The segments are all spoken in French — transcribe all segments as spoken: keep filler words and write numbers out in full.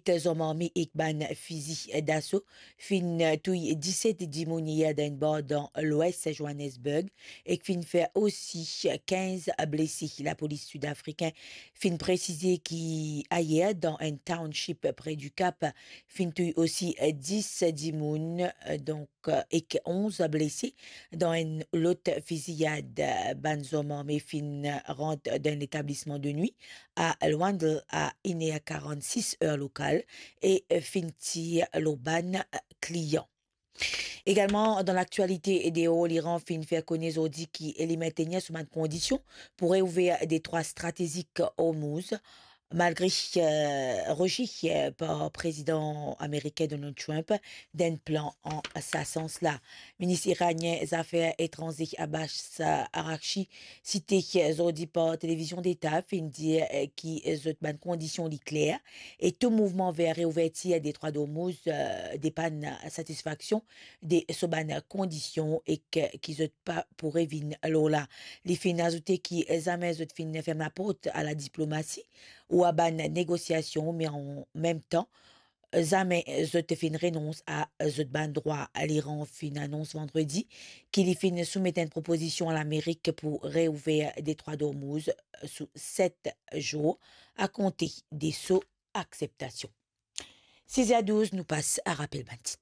huit hommes armés et ban fusil d'assaut fin touille dix-sept dimonies d'un bar dans l'ouest Johannesburg et fin fait aussi quinze blessés. La police sud-africaine fin précisé qu'hier dans un township près du Cap fin touille aussi dix dimounes donc et onze blessés dans une autre fusillade. Ban hommes armés fin rentre d'un établissement de nuit à Luanda à une heure quarante-six heure locale et finit l'Oban client. Également, dans l'actualité des hauts, l'Iran fin faire connaître aujourd'hui qu'il maintenait sous de conditions pour réouvrir des trois stratégiques Hormuz. Malgré euh, rejet euh, par le président américain Donald Trump d'un plan en ce sens-là. Ministre iranien des Affaires étrangères Abbas Araghchi, cité aujourd'hui par télévision d'État, fin dire euh, qu'il y a une condition claire et tout mouvement vers réouverture des trois d'Hormuz euh, dépend de la satisfaction des sobanes conditions et qu'ils n'ont pas pour éviter l'ola. Les fins ajoutés qui jamais fin ferme la porte à la diplomatie ou à ban négociation, mais en même temps, jamais je fin renonce à je ban droit à l'Iran fin annonce vendredi qu'il fin soumettre une proposition à l'Amérique pour réouvrir des trois d'Hormuz sous sept jours à compter des sauts acceptation. six à douze nous passe à rappel bandit.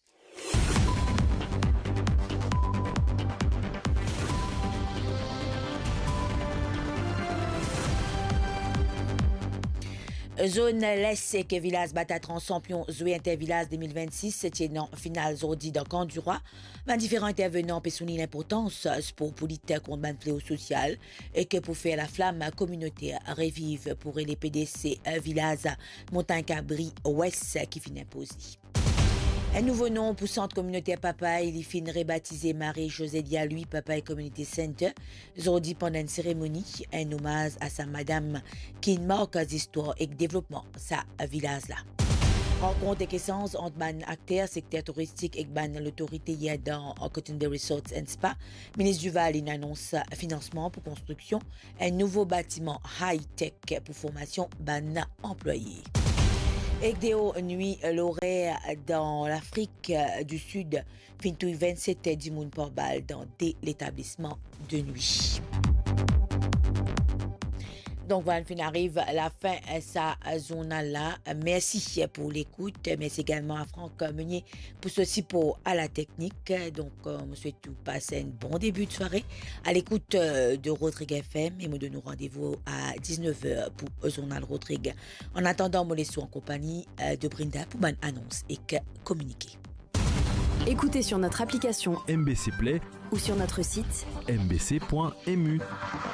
Zone l'Est que Villaz bat à champion Zoé Intervillaz deux mille vingt-six, c'était en finale aujourd'hui dans Camp du Roi. Ben, différents intervenants ont souligné l'importance pour politique contre le fléau social et que pour faire la flamme communautaire revive pour les P D C Villaz Montagne Cabri Ouest qui finit imposé. Un nouveau nom pour Centre communautaire Papa, il fin rebaptisé Marie-José Dialui Papa Community Center. Aujourd'hui, pendant une cérémonie, un hommage à sa madame qui marque l'histoire et le développement sa village là. Rencontre et essence entre ban acteurs, secteur touristique et ban l'autorité hier dans Cotton Bay Resorts and Spa. Ministre Duval il annonce financement pour construction un nouveau bâtiment high-tech pour formation ban employés. Egdeo nuit l'horaire dans l'Afrique du Sud, finitouille vingt-sept dimoun par balle dans l'établissement de nuit. Donc voilà, on arrive à la fin de sa zone-là. Merci pour l'écoute. Merci également à Franck Meunier pour ceci pour à la technique. Donc, on me souhaite tout passer un bon début de soirée à l'écoute de Rodrigue F M et me donne rendez-vous à dix-neuf heures pour Journal Rodrigue. En attendant, me laisse en compagnie de Brinda pour une annonce et communiquer. Écoutez sur notre application M B C Play ou sur notre site m b c point m u.